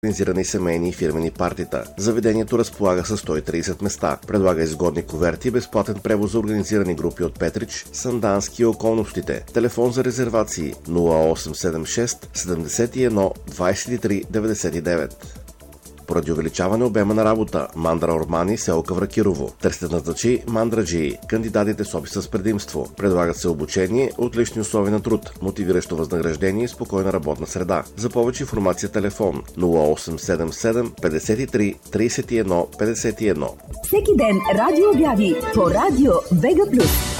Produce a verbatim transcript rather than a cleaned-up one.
организирани семейни и фирмени партита. Заведението разполага със сто и тридесет места. Предлага изгодни куверти и безплатен превоз за организирани групи от Петрич, Сандански и околностите. Телефон за резервации нула осем седем шест седемдесет и едно двадесет и три деветдесет и девет. Поради увеличаване обема на работа, Мандра Ормани, село Кавракирово. Търсят назначи мандраджии. Кандидатите с опит с предимство. Предлагат се обучение, отлични условия на труд, мотивиращо възнаграждение и спокойна работна среда. За повече информация телефон нула осем седем седем петдесет и три тридесет и едно петдесет и едно. Всеки ден радио обяви по радио Вега Плюс.